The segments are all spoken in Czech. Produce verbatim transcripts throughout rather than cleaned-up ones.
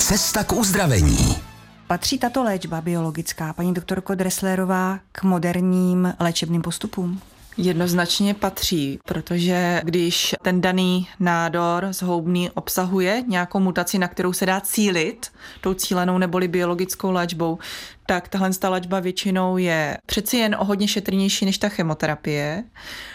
Cesta k uzdravení. Patří tato léčba biologická, paní doktorko Dresslerová, k moderním léčebným postupům? Jednoznačně patří, protože když ten daný nádor zhoubný obsahuje nějakou mutaci, na kterou se dá cílit tou cílenou neboli biologickou léčbou, tak tahle léčba většinou je přeci jen o hodně šetrnější než ta chemoterapie.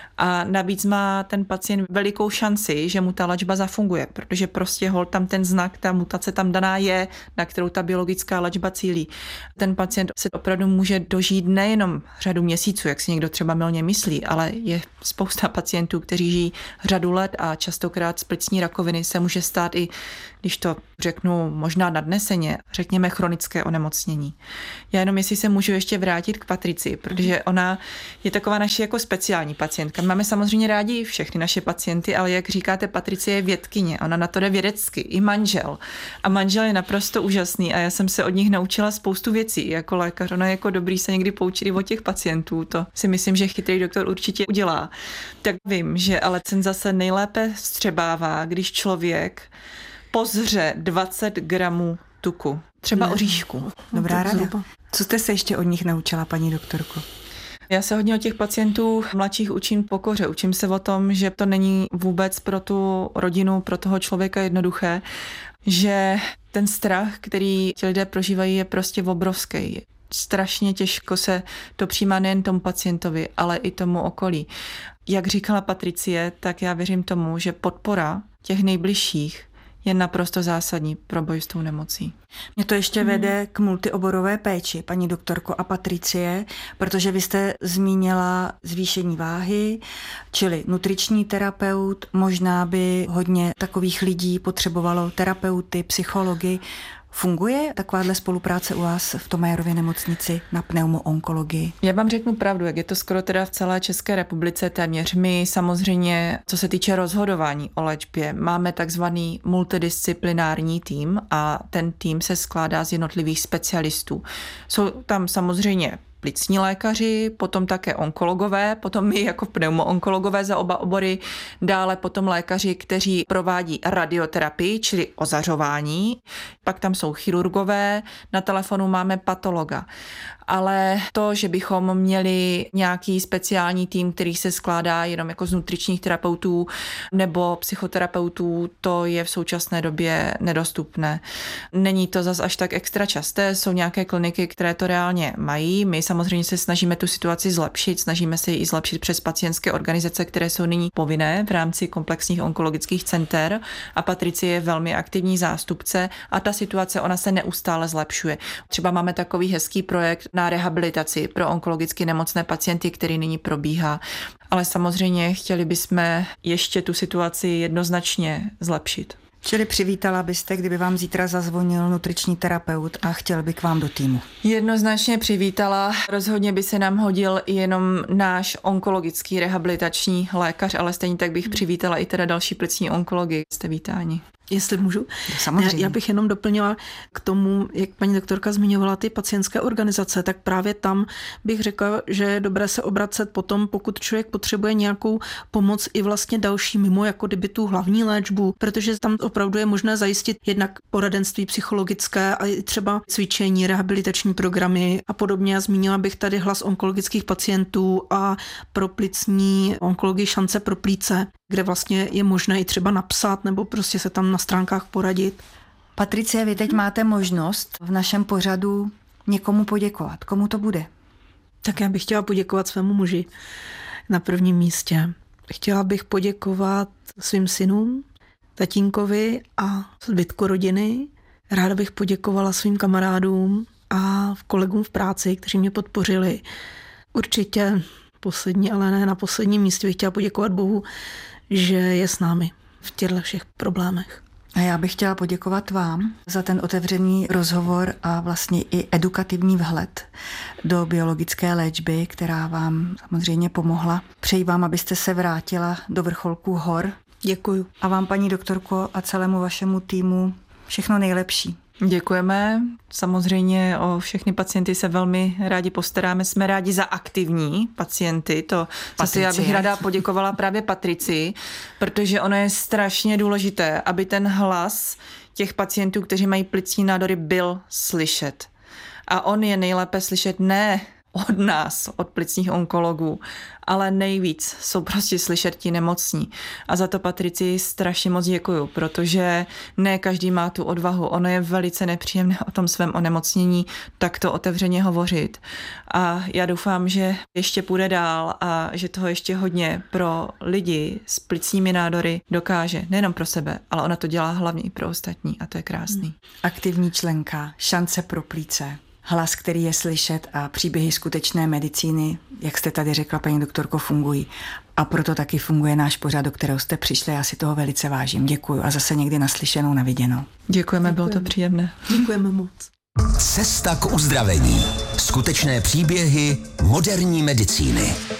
A navíc má ten pacient velikou šanci, že mu ta léčba zafunguje, protože prostě hol tam ten znak, ta mutace tam daná je, na kterou ta biologická léčba cílí. Ten pacient se opravdu může dožít nejenom řadu měsíců, jak si někdo třeba mylně myslí, ale je spousta pacientů, kteří žijí řadu let a častokrát z plicní rakoviny se může stát i, když to řeknu možná nadneseně, řekněme chronické onemocnění. Já jenom jestli se můžu ještě vrátit k Patricii, protože ona je taková naše jako speciální pacientka. Máme samozřejmě rádi všechny naše pacienty, ale jak říkáte, Patricie je vědkyně, ona na to jde vědecky, i manžel. A manžel je naprosto úžasný a já jsem se od nich naučila spoustu věcí jako lékař. Ona je jako dobrý se někdy poučit i od těch pacientů, to si myslím, že chytrý doktor určitě udělá. Tak vím, že Alecen zase nejlépe vstřebává, když člověk pozře dvacet gramů tuku, třeba ne. oříšku. Dobrá rada. Co jste se ještě od nich naučila, paní doktorko? Já se hodně od těch pacientů mladších učím pokoře. Učím se o tom, že to není vůbec pro tu rodinu, pro toho člověka jednoduché, že ten strach, který ti lidé prožívají, je prostě obrovský. Strašně těžko se to přijímá nejen tomu pacientovi, ale i tomu okolí. Jak říkala Patricie, tak já věřím tomu, že podpora těch nejbližších je naprosto zásadní pro boj s tou nemocí. Mě to ještě vede k multioborové péči, paní doktorko a Patricie, protože vy jste zmínila zvýšení váhy, čili nutriční terapeut, možná by hodně takových lidí potřebovalo terapeuty, psychology. Funguje takováhle spolupráce u vás v Thomayerově nemocnici na pneumoonkologii? Já vám řeknu pravdu, jak je to skoro teda v celé České republice téměř. My samozřejmě, co se týče rozhodování o léčbě, máme takzvaný multidisciplinární tým a ten tým se skládá z jednotlivých specialistů. Jsou tam samozřejmě plicní lékaři, potom také onkologové, potom my jako pneumoonkologové za oba obory, dále potom lékaři, kteří provádí radioterapii, čili ozařování, pak tam jsou chirurgové, na telefonu máme patologa. Ale to, že bychom měli nějaký speciální tým, který se skládá jenom jako z nutričních terapeutů nebo psychoterapeutů, to je v současné době nedostupné. Není to zas až tak extra časté, jsou nějaké kliniky, které to reálně mají. My samozřejmě se snažíme tu situaci zlepšit, snažíme se ji i zlepšit přes pacientské organizace, které jsou nyní povinné v rámci komplexních onkologických center a Patricie je velmi aktivní zástupce a ta situace, ona se neustále zlepšuje. Třeba máme takový hezký projekt na rehabilitaci pro onkologicky nemocné pacienty, který nyní probíhá. Ale samozřejmě chtěli bychom ještě tu situaci jednoznačně zlepšit. Čili přivítala byste, kdyby vám zítra zazvonil nutriční terapeut a chtěl by k vám do týmu? Jednoznačně přivítala. Rozhodně by se nám hodil i jenom náš onkologický rehabilitační lékař, ale stejně tak bych přivítala i teda další plicní onkology. Jste vítáni. Jestli můžu. Samozřejmě. Já bych jenom doplnila k tomu, jak paní doktorka zmiňovala ty pacientské organizace, tak právě tam bych řekla, že je dobré se obracet potom, pokud člověk potřebuje nějakou pomoc i vlastně další mimo, jako kdyby tu hlavní léčbu, protože tam opravdu je možné zajistit jednak poradenství psychologické a i třeba cvičení, rehabilitační programy a podobně. Zmínila bych tady hlas onkologických pacientů a pro plicní onkologii šance pro plíce, kde vlastně je možné i třeba napsat nebo prostě se tam na stránkách poradit. Patricie, vy teď máte možnost v našem pořadu někomu poděkovat. Komu to bude? Tak já bych chtěla poděkovat svému muži na prvním místě. Chtěla bych poděkovat svým synům, tatínkovi a zbytku rodiny. Ráda bych poděkovala svým kamarádům a kolegům v práci, kteří mě podpořili. Určitě poslední, ale ne na posledním místě bych chtěla poděkovat Bohu, že je s námi v těchto všech problémech. A já bych chtěla poděkovat vám za ten otevřený rozhovor a vlastně i edukativní vhled do biologické léčby, která vám samozřejmě pomohla. Přeji vám, abyste se vrátila do vrcholků hor. Děkuju. A vám, paní doktorko, a celému vašemu týmu všechno nejlepší. Děkujeme. Samozřejmě o všechny pacienty se velmi rádi postaráme. Jsme rádi za aktivní pacienty. To zase já bych ráda poděkovala právě Patricii, protože ono je strašně důležité, aby ten hlas těch pacientů, kteří mají plicní nádory, byl slyšet. A on je nejlépe slyšet ne od nás, od plicních onkologů, ale nejvíc jsou prostě slyšet ti nemocní. A za to Patricii strašně moc děkuju, protože ne každý má tu odvahu. Ono je velice nepříjemné o tom svém onemocnění takto otevřeně hovořit. A já doufám, že ještě půjde dál a že toho ještě hodně pro lidi s plicními nádory dokáže. Nejenom pro sebe, ale ona to dělá hlavně i pro ostatní a to je krásný. Aktivní členka, šance pro plíce. Hlas, který je slyšet a příběhy skutečné medicíny, jak jste tady řekla, paní doktorko, fungují. A proto taky funguje náš pořad, do kterého jste přišli. Já si toho velice vážím. Děkuju a zase někdy naslyšenou, na viděnou. Děkujeme, bylo to příjemné. Děkujeme moc. Cesta k uzdravení. Skutečné příběhy moderní medicíny.